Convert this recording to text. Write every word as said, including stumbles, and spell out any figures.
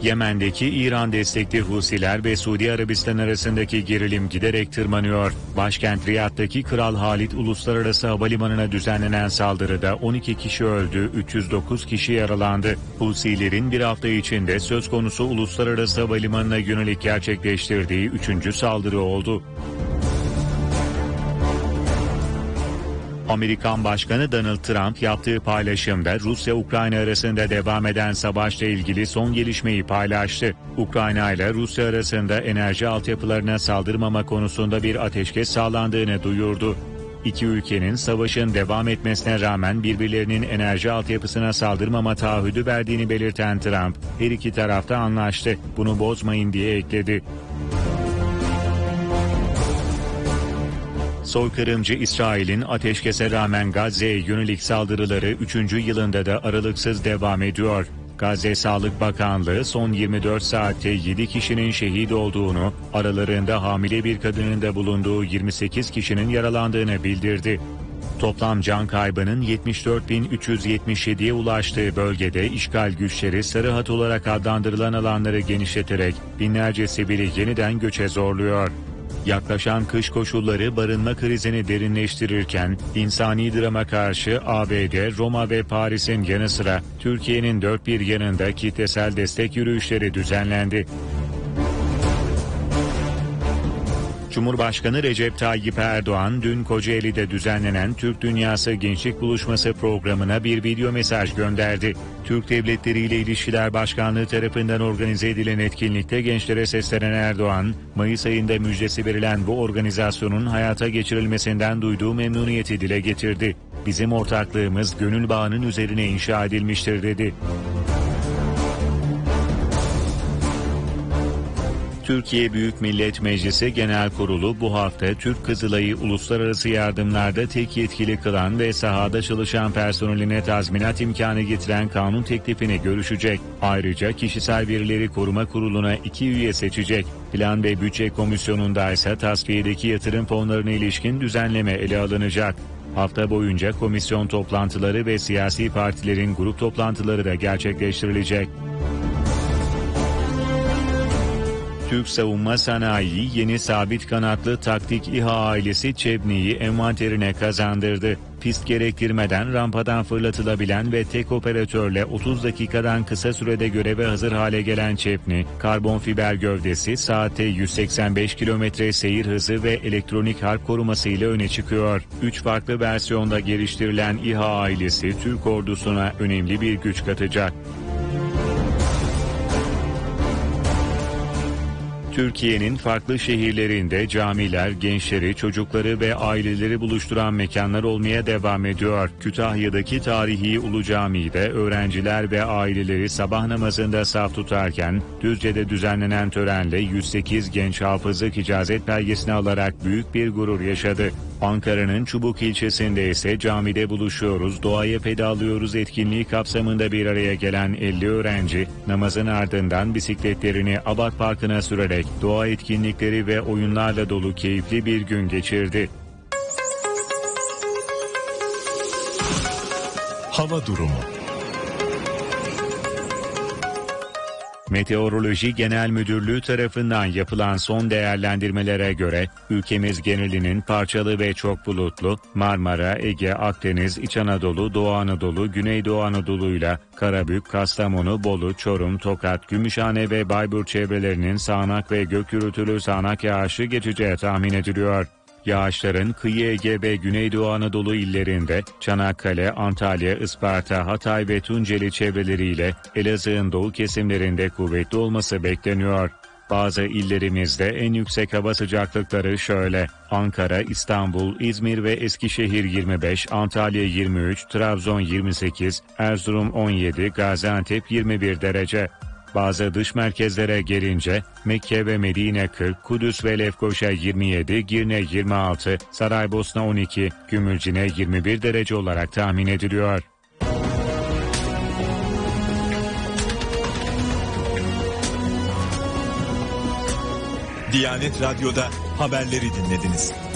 Yemen'deki İran destekli Husiler ve Suudi Arabistan arasındaki gerilim giderek tırmanıyor. Başkent Riyad'daki Kral Halid Uluslararası Havalimanı'na düzenlenen saldırıda on iki kişi öldü, üç yüz dokuz kişi yaralandı. Husilerin bir hafta içinde söz konusu uluslararası havalimanına yönelik gerçekleştirdiği üçüncü saldırı oldu. Amerikan Başkanı Donald Trump yaptığı paylaşımda Rusya-Ukrayna arasında devam eden savaşla ilgili son gelişmeyi paylaştı. Ukrayna ile Rusya arasında enerji altyapılarına saldırmama konusunda bir ateşkes sağlandığını duyurdu. İki ülkenin savaşın devam etmesine rağmen birbirlerinin enerji altyapısına saldırmama taahhüdü verdiğini belirten Trump, her iki tarafta anlaştı, bunu bozmayın diye ekledi. Soykırımcı İsrail'in ateşkese rağmen Gazze'ye yönelik saldırıları üçüncü yılında da aralıksız devam ediyor. Gazze Sağlık Bakanlığı son yirmi dört saatte yedi kişinin şehit olduğunu, aralarında hamile bir kadının da bulunduğu yirmi sekiz kişinin yaralandığını bildirdi. Toplam can kaybının yetmiş dört bin üç yüz yetmiş yediye ulaştığı bölgede işgal güçleri Sarı Hat olarak adlandırılan alanları genişleterek binlerce sivili yeniden göçe zorluyor. Yaklaşan kış koşulları barınma krizini derinleştirirken insani drama karşı A B D, Roma ve Paris'in yanı sıra Türkiye'nin dört bir yanında kitlesel destek yürüyüşleri düzenlendi. Cumhurbaşkanı Recep Tayyip Erdoğan dün Kocaeli'de düzenlenen Türk Dünyası Gençlik Buluşması programına bir video mesaj gönderdi. Türk Devletleri ile İlişkiler Başkanlığı tarafından organize edilen etkinlikte gençlere seslenen Erdoğan, Mayıs ayında müjdesi verilen bu organizasyonun hayata geçirilmesinden duyduğu memnuniyeti dile getirdi. Bizim ortaklığımız gönül bağının üzerine inşa edilmiştir dedi. Türkiye Büyük Millet Meclisi Genel Kurulu bu hafta Türk Kızılay'ı uluslararası yardımlarda tek yetkili kılan ve sahada çalışan personeline tazminat imkanı getiren kanun teklifini görüşecek. Ayrıca Kişisel Verileri Koruma Kurulu'na iki üye seçecek. Plan ve Bütçe Komisyonu'nda ise tasfiyedeki yatırım fonlarına ilişkin düzenleme ele alınacak. Hafta boyunca komisyon toplantıları ve siyasi partilerin grup toplantıları da gerçekleştirilecek. Türk Savunma Sanayi yeni sabit kanatlı taktik İHA ailesi Çebni'yi envanterine kazandırdı. Pist gerektirmeden rampadan fırlatılabilen ve tek operatörle otuz dakikadan kısa sürede göreve hazır hale gelen Çebni, karbon fiber gövdesi, saatte yüz seksen beş kilometre seyir hızı ve elektronik harp koruması ile öne çıkıyor. Üç farklı versiyonda geliştirilen İHA ailesi Türk ordusuna önemli bir güç katacak. Türkiye'nin farklı şehirlerinde camiler, gençleri, çocukları ve aileleri buluşturan mekanlar olmaya devam ediyor. Kütahya'daki tarihi Ulu Cami'de öğrenciler ve aileleri sabah namazında saf tutarken, Düzce'de düzenlenen törenle yüz sekiz genç hafızlık icazet belgesini alarak büyük bir gurur yaşadı. Ankara'nın Çubuk ilçesinde ise camide buluşuyoruz, doğaya pedalıyoruz etkinliği kapsamında bir araya gelen elli öğrenci, namazın ardından bisikletlerini Abad Parkı'na sürerek doğa etkinlikleri ve oyunlarla dolu keyifli bir gün geçirdi. Hava durumu. Meteoroloji Genel Müdürlüğü tarafından yapılan son değerlendirmelere göre ülkemiz genelinin parçalı ve çok bulutlu, Marmara, Ege, Akdeniz, İç Anadolu, Doğu Anadolu, Güneydoğu Anadolu'yla Karabük, Kastamonu, Bolu, Çorum, Tokat, Gümüşhane ve Bayburt çevrelerinin sağanak ve gök gürültülü sağanak yağışı geçeceği tahmin ediliyor. Yağışların kıyı Ege ve Güneydoğu Anadolu illerinde, Çanakkale, Antalya, Isparta, Hatay ve Tunceli çevreleriyle Elazığ'ın doğu kesimlerinde kuvvetli olması bekleniyor. Bazı illerimizde en yüksek hava sıcaklıkları şöyle: Ankara, İstanbul, İzmir ve Eskişehir yirmi beş, Antalya yirmi üç, Trabzon yirmi sekiz, Erzurum on yedi, Gaziantep yirmi bir derece. Bazı dış merkezlere gelince Mekke ve Medine kırk, Kudüs ve Lefkoşa yirmi yedi, Girne yirmi altı, Saraybosna on iki, Gümülcine yirmi bir derece olarak tahmin ediliyor. Diyanet Radyo'da haberleri dinlediniz.